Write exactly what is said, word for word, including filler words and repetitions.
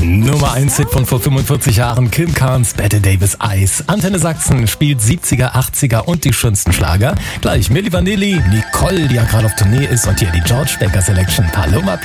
Nummer eins Hit von vor fünfundvierzig Jahren, Kim Carnes, Bette Davis Eyes. Antenne Sachsen spielt siebziger, achtziger und die schönsten Schlager. Gleich Milli Vanilli, Nicole, die ja gerade auf Tournee ist, und hier die George Baker Selection, Paloma